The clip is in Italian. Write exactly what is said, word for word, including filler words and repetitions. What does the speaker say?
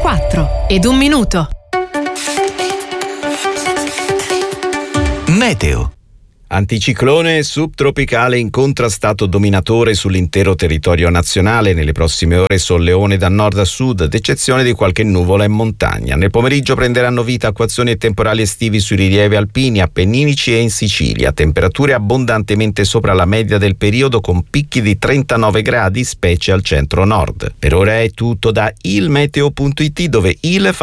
quattro ed un minuto. Meteo. Anticiclone subtropicale incontrastato dominatore sull'intero territorio nazionale. Nelle prossime ore solleone da nord a sud, ad eccezione di qualche nuvola in montagna. Nel pomeriggio prenderanno vita acquazzoni e temporali estivi sui rilievi alpini, appenninici e in Sicilia. Temperature abbondantemente sopra la media del periodo con picchi di trentanove gradi, specie al centro-nord. Per ora è tutto da il meteo punto it, dove il fa